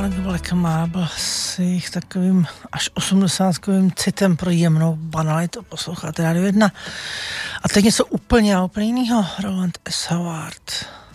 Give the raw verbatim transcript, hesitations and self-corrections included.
Marek Black má si takovým až osmdesátkovým citem pro jemnou banalitu. Posloucháte Rádio jedna. A teď něco úplně, úplně jinýho. Roland S. Howard.